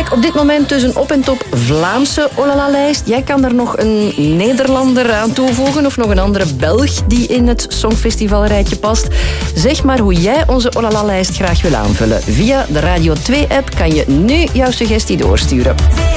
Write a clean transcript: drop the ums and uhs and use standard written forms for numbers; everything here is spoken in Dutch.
Kijk, op dit moment dus een op- en top Vlaamse Olala-lijst. Jij kan daar nog een Nederlander aan toevoegen of nog een andere Belg die in het Songfestivalrijtje past. Zeg maar hoe jij onze Olala-lijst graag wil aanvullen. Via de Radio 2-app kan je nu jouw suggestie doorsturen.